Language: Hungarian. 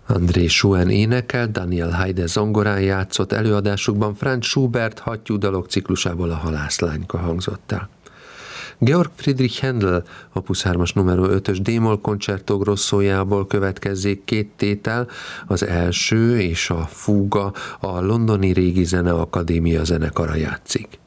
André Schuen énekel, Daniel Haide zongorán játszott, előadásukban Franz Schubert hattyúdalok ciklusából a Halászlányka hangzott el. Georg Friedrich Händel Opus 3-as numero 5-ös D-moll koncertó grosszójából következzék két tétel, az első és a fúga a Londoni Régi Zeneakadémia zenekara játszik.